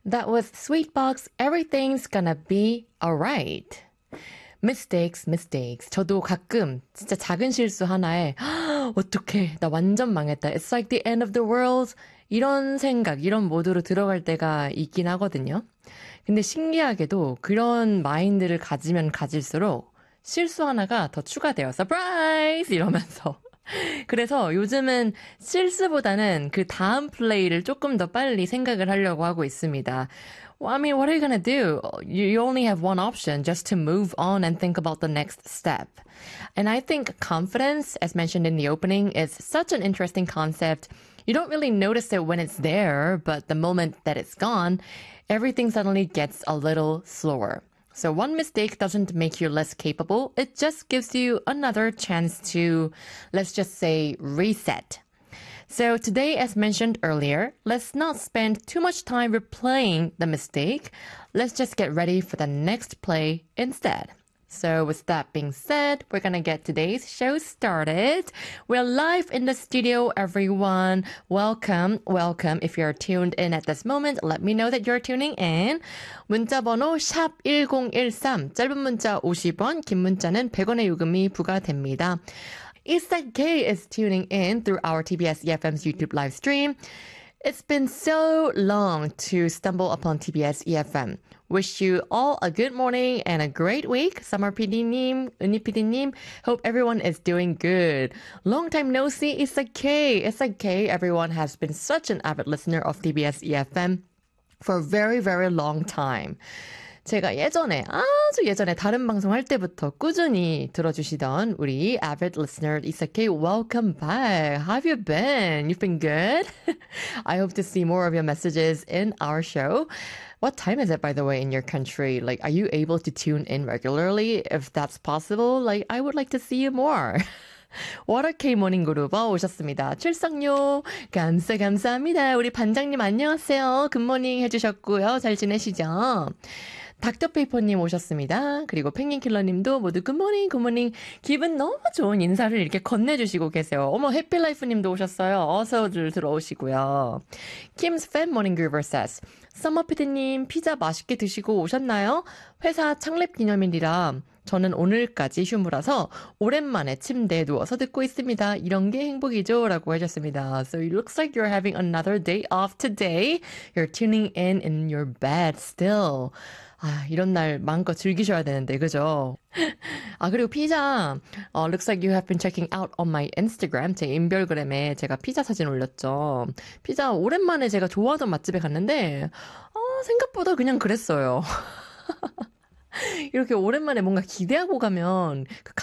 That was Sweetbox, Everything's Gonna Be Alright. Mistakes, mistakes. 저도 가끔 진짜 작은 실수 하나에 어떡해, 나 완전 망했다. It's like the end of the world. 이런 생각, 이런 모드로 들어갈 때가 있긴 하거든요. 근데 신기하게도 그런 마인드를 가지면 가질수록 실수 하나가 더 추가돼요. 서프라이즈! 이러면서. 그래서 요즘은 실수보다는 그 다음 플레이를 조금 더 빨리 생각을 하려고 하고 있습니다. Well, I mean, what are you gonna do? You only have one option, just to move on and think about the next step. And I think confidence, as mentioned in the opening, is such an interesting concept. You don't really notice it when it's there, but the moment that it's gone, everything suddenly gets a little slower. So one mistake doesn't make you less capable. It just gives you another chance to, let's just say, reset. So today, as mentioned earlier, let's not spend too much time replaying the mistake. Let's just get ready for the next play instead. So with that being said, we're gonna get today's show started. We're live in the studio, everyone. Welcome, welcome. If you're tuned in at this moment, let me know that you're tuning in. 문자 번호 샵 1013, 짧은 문자 50원, 긴 문자는 100원의 요금이 부과됩니다. Isaac K is tuning in through our TBS EFM's YouTube live stream. It's been so long to stumble upon TBS EFM. Wish you all a good morning and a great week. Summer PD님, Uni PD님, hope everyone is doing good. Long time no see, Isaac K. Isaac K, everyone has been such an avid listener of TBS EFM for a very, very long time. 제가 아주 예전에 다른 방송 할 때부터 꾸준히 들어주시던 우리 avid listener Isaac K, welcome back. How have you been? You've been good? I hope to see more of your messages in our show. What time is it, by the way, in your country? Like, are you able to tune in regularly? If that's possible, like, I would like to see you more. 워터케이 모닝그룹 오셨습니다. 출석료 감사합니다. 우리 반장님 안녕하세요. 굿모닝 해주셨고요. 잘 지내시죠? 닥터페이퍼님 오셨습니다. 그리고 펭귄킬러님도 모두 굿모닝 굿모닝 기분 너무 좋은 인사를 이렇게 건네주시고 계세요. 어머 해피라이프님도 오셨어요. 어서들 들어오시고요. Kim's Fan Morning Groover says 서머피디님 피자 맛있게 드시고 오셨나요? 회사 창립 기념일이라 저는 오늘까지 휴무라서 오랜만에 침대에 누워서 듣고 있습니다. 이런 게 행복이죠? 라고 하셨습니다. So it looks like you're having another day off today. You're tuning in your bed still. 아, 이런 날 마음껏 즐기셔야 되는데, 그죠? 아, 그리고 피자, looks like you have been checking out on my Instagram. 제 인별그램에 제가 피자 사진 올렸죠. 피자 오랜만에 제가 좋아하던 맛집에 갔는데, 생각보다 그냥 그랬어요. 이렇게 오랜만에 뭔가 기대하고 가면 그